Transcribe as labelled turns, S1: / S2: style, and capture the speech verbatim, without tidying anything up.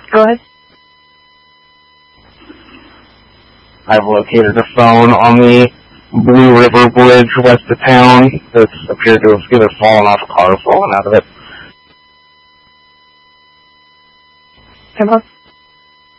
S1: Go ahead.
S2: I've located a phone on the Blue River Bridge west of town that's appeared to have either fallen off a car or fallen out of it.
S1: Come on.